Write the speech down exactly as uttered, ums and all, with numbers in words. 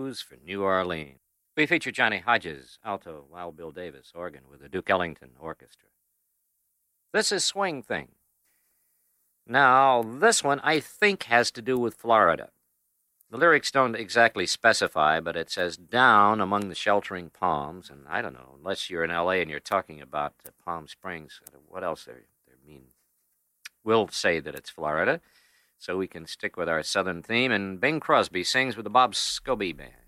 blues for New Orleans. We feature Johnny Hodges, alto, Wild Bill Davis, organ, with the Duke Ellington Orchestra. This is Swing Thing. Now, this one I think has to do with Florida. The lyrics don't exactly specify, but it says, down among the sheltering palms, and I don't know, unless you're in L A and you're talking about uh, Palm Springs, what else they mean? We'll say that it's Florida, so we can stick with our southern theme, and Bing Crosby sings with the Bob Scobie Band.